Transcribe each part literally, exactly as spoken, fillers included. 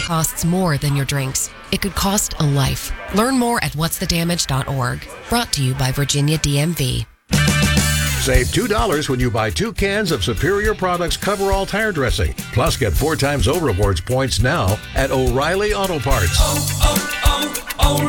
costs more than your drinks. It could cost a life. Learn more at whats the damage dot org. Brought to you by Virginia D M V. Save two dollars when you buy two cans of Superior Products Coverall Tire Dressing. Plus, get four times O Rewards points now at O'Reilly Auto Parts. Oh,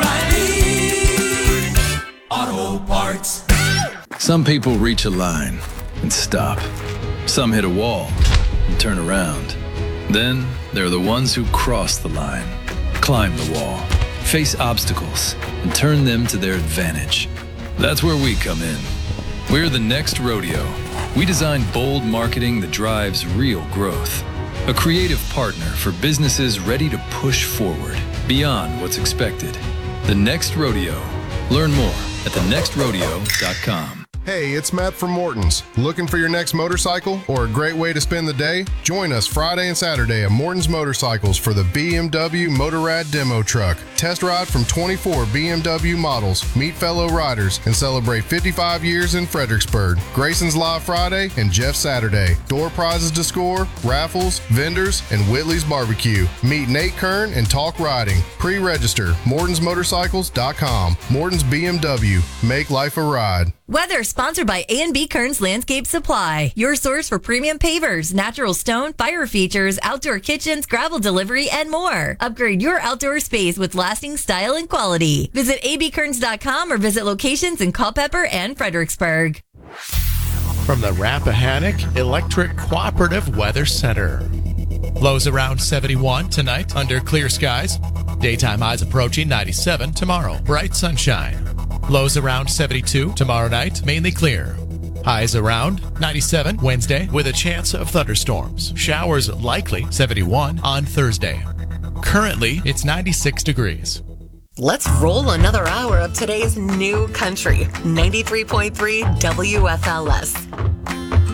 oh, oh, O'Reilly Auto Parts. Some people reach a line and stop. Some hit a wall and turn around. Then there are the ones who cross the line, climb the wall, face obstacles, and turn them to their advantage. That's where we come in. We're the Next Rodeo. We design bold marketing that drives real growth. A creative partner for businesses ready to push forward beyond what's expected. The Next Rodeo. Learn more at the next rodeo dot com. Hey, it's Matt from Morton's. Looking for your next motorcycle or a great way to spend the day? Join us Friday and Saturday at Morton's Motorcycles for the B M W Motorrad Demo Truck. Test ride from twenty-four B M W models, meet fellow riders, and celebrate fifty-five years in Fredericksburg. Grayson's Live Friday and Jeff Saturday. Door prizes to score, raffles, vendors, and Whitley's Barbecue. Meet Nate Kern and talk riding. Pre-register, mortons motorcycles dot com. Morton's B M W. Make life a ride. Weather sponsored by A and B Kearns Landscape Supply, your source for premium pavers, natural stone, fire features, outdoor kitchens, gravel delivery, and more. Upgrade your outdoor space with lasting style and quality. Visit a b kearns dot com or visit locations in Culpeper and Fredericksburg. From the Rappahannock Electric Cooperative Weather Center. Lows around seventy-one tonight under clear skies. Daytime highs approaching ninety-seven tomorrow. Bright sunshine. Lows around seventy-two tomorrow night, mainly clear. Highs around ninety-seven Wednesday with a chance of thunderstorms. Showers likely seventy-one on Thursday. Currently, it's ninety-six degrees. Let's roll another hour of today's new country. ninety-three point three W F L S.